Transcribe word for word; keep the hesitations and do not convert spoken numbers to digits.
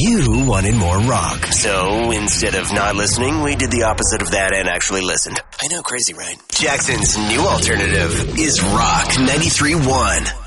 You wanted more rock. So instead of not listening, we did the opposite of that and actually listened. I know, crazy, right? Jackson's new alternative is Rock ninety-three point one.